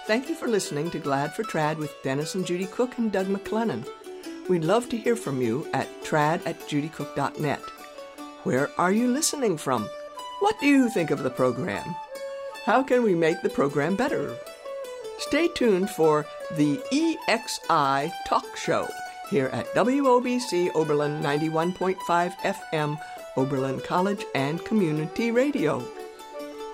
Thank you for listening to Glad for Trad with Dennis and Judy Cook and Doug McLennan. We'd love to hear from you at trad@judycook.net. Where are you listening from? What do you think of the program? How can we make the program better? Stay tuned for the EXI Talk Show here at WOBC Oberlin 91.5 FM, Oberlin College and Community Radio.